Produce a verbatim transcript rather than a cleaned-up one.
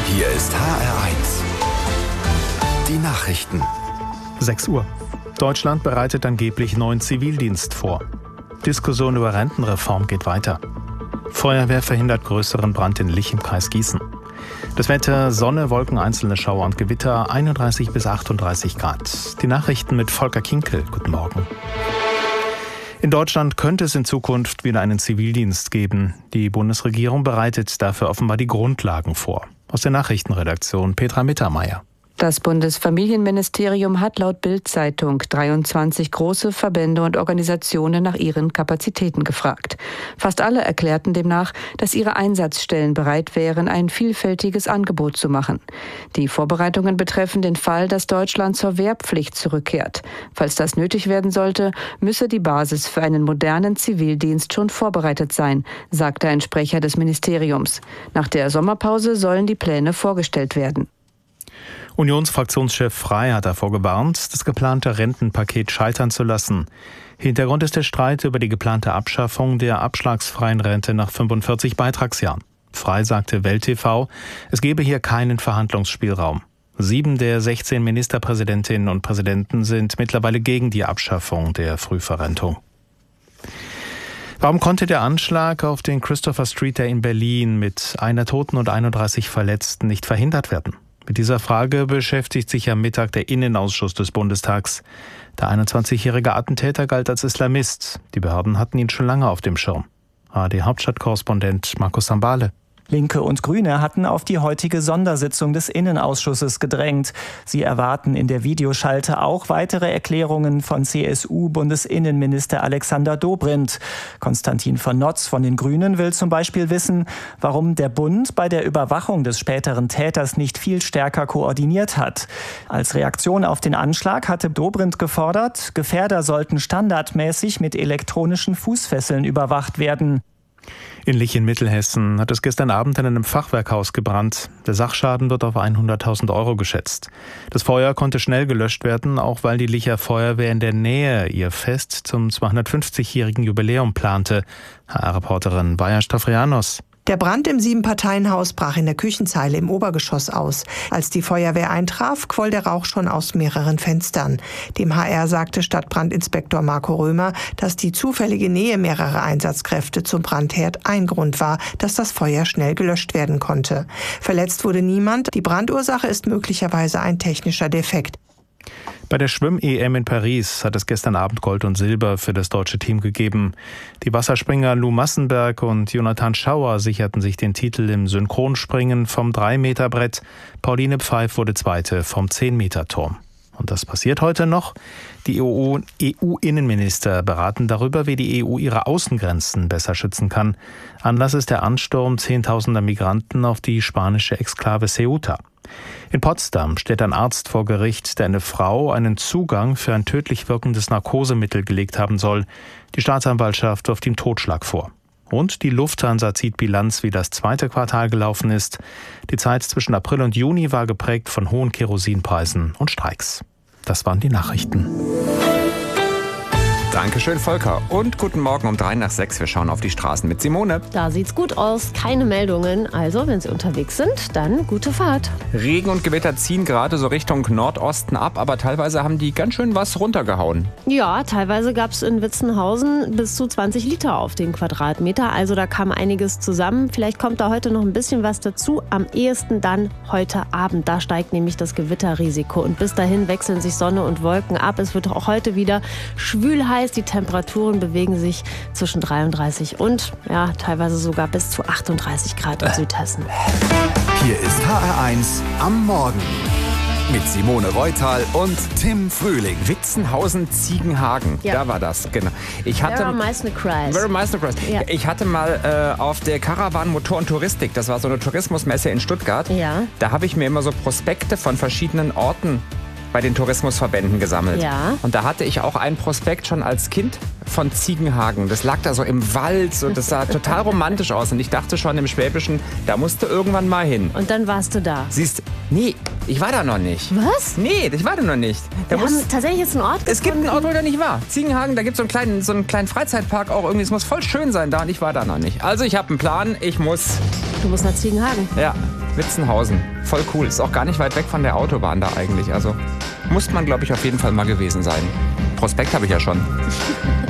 Hier ist H R eins. Die Nachrichten. sechs Uhr. Deutschland bereitet angeblich neuen Zivildienst vor. Diskussion über Rentenreform geht weiter. Feuerwehr verhindert größeren Brand in Lich im Kreis Gießen. Das Wetter: Sonne, Wolken, einzelne Schauer und Gewitter, einunddreißig bis achtunddreißig Grad. Die Nachrichten mit Volker Kinkel. Guten Morgen. In Deutschland könnte es in Zukunft wieder einen Zivildienst geben. Die Bundesregierung bereitet dafür offenbar die Grundlagen vor. Aus der Nachrichtenredaktion Petra Mittermeier. Das Bundesfamilienministerium hat laut Bild-Zeitung dreiundzwanzig große Verbände und Organisationen nach ihren Kapazitäten gefragt. Fast alle erklärten demnach, dass ihre Einsatzstellen bereit wären, ein vielfältiges Angebot zu machen. Die Vorbereitungen betreffen den Fall, dass Deutschland zur Wehrpflicht zurückkehrt. Falls das nötig werden sollte, müsse die Basis für einen modernen Zivildienst schon vorbereitet sein, sagte ein Sprecher des Ministeriums. Nach der Sommerpause sollen die Pläne vorgestellt werden. Unionsfraktionschef Frey hat davor gewarnt, das geplante Rentenpaket scheitern zu lassen. Hintergrund ist der Streit über die geplante Abschaffung der abschlagsfreien Rente nach fünfundvierzig Beitragsjahren. Frey sagte Welt T V, es gebe hier keinen Verhandlungsspielraum. Sieben der sechzehn Ministerpräsidentinnen und Präsidenten sind mittlerweile gegen die Abschaffung der Frühverrentung. Warum konnte der Anschlag auf den Christopher Street Day in Berlin mit einer Toten und einunddreißig Verletzten nicht verhindert werden? Mit dieser Frage beschäftigt sich am Mittag der Innenausschuss des Bundestags. Der einundzwanzigjährige Attentäter galt als Islamist. Die Behörden hatten ihn schon lange auf dem Schirm. A R D-Hauptstadtkorrespondent Markus Sambale. Linke und Grüne hatten auf die heutige Sondersitzung des Innenausschusses gedrängt. Sie erwarten in der Videoschalte auch weitere Erklärungen von C S U-Bundesinnenminister Alexander Dobrindt. Konstantin von Notz von den Grünen will zum Beispiel wissen, warum der Bund bei der Überwachung des späteren Täters nicht viel stärker koordiniert hat. Als Reaktion auf den Anschlag hatte Dobrindt gefordert, Gefährder sollten standardmäßig mit elektronischen Fußfesseln überwacht werden. In Lich in Mittelhessen hat es gestern Abend in einem Fachwerkhaus gebrannt. Der Sachschaden wird auf hunderttausend Euro geschätzt. Das Feuer konnte schnell gelöscht werden, auch weil die Licher Feuerwehr in der Nähe ihr Fest zum zweihundertfünfzigjährigen Jubiläum plante. H R-Reporterin Baja Stavrianos. Der Brand im Siebenparteienhaus brach in der Küchenzeile im Obergeschoss aus. Als die Feuerwehr eintraf, quoll der Rauch schon aus mehreren Fenstern. Dem H R sagte Stadtbrandinspektor Marco Römer, dass die zufällige Nähe mehrerer Einsatzkräfte zum Brandherd ein Grund war, dass das Feuer schnell gelöscht werden konnte. Verletzt wurde niemand. Die Brandursache ist möglicherweise ein technischer Defekt. Bei der Schwimm-E M in Paris hat es gestern Abend Gold und Silber für das deutsche Team gegeben. Die Wasserspringer Lou Massenberg und Jonathan Schauer sicherten sich den Titel im Synchronspringen vom drei Meter Brett. Pauline Pfeif wurde Zweite vom zehn Meter Turm. Und das passiert heute noch. Die E U-Innenminister beraten darüber, wie die E U ihre Außengrenzen besser schützen kann. Anlass ist der Ansturm zehntausender Migranten auf die spanische Exklave Ceuta. In Potsdam steht ein Arzt vor Gericht, der eine Frau einen Zugang für ein tödlich wirkendes Narkosemittel gelegt haben soll. Die Staatsanwaltschaft wirft ihm Totschlag vor. Und die Lufthansa zieht Bilanz, wie das zweite Quartal gelaufen ist. Die Zeit zwischen April und Juni war geprägt von hohen Kerosinpreisen und Streiks. Das waren die Nachrichten. Dankeschön, Volker. Und guten Morgen um drei nach sechs. Wir schauen auf die Straßen mit Simone. Da sieht's gut aus. Keine Meldungen. Also, wenn Sie unterwegs sind, dann gute Fahrt. Regen und Gewitter ziehen gerade so Richtung Nordosten ab, aber teilweise haben die ganz schön was runtergehauen. Ja, teilweise gab's in Witzenhausen bis zu zwanzig Liter auf den Quadratmeter. Also da kam einiges zusammen. Vielleicht kommt da heute noch ein bisschen was dazu. Am ehesten dann heute Abend. Da steigt nämlich das Gewitterrisiko. Und bis dahin wechseln sich Sonne und Wolken ab. Es wird auch heute wieder schwül heiß. Die Temperaturen bewegen sich zwischen dreiunddreißig und ja, teilweise sogar bis zu achtunddreißig Grad in Südhessen. Hier ist H R eins am Morgen. Mit Simone Reutal und Tim Frühling. Witzenhausen-Ziegenhagen, Ja. Da war das, genau. Ich hatte, Vera Meissner-Kreis. Very Meissner-Kreis. Ja. Ich hatte mal äh, auf der Caravan Motor und Touristik, das war so eine Tourismusmesse in Stuttgart, Ja. da habe ich mir immer so Prospekte von verschiedenen Orten bei den Tourismusverbänden gesammelt. Ja. Und da hatte ich auch einen Prospekt schon als Kind von Ziegenhagen. Das lag da so im Wald und das sah total romantisch aus. Und ich dachte schon im Schwäbischen, da musst du irgendwann mal hin. Und dann warst du da. Siehst, nee, ich war da noch nicht. Was? Nee, ich war da noch nicht. Da Wir muss, haben tatsächlich jetzt einen Ort es gibt gefunden. einen Ort, wo ich da nicht war. Ziegenhagen, da gibt es so einen kleinen, so einen kleinen Freizeitpark auch irgendwie. Es muss voll schön sein da und ich war da noch nicht. Also ich habe einen Plan, ich muss Du musst nach Ziegenhagen. Ja, Witzenhausen. Voll cool. Ist auch gar nicht weit weg von der Autobahn da eigentlich. Also muss man, glaube ich, auf jeden Fall mal gewesen sein. Prospekt habe ich ja schon.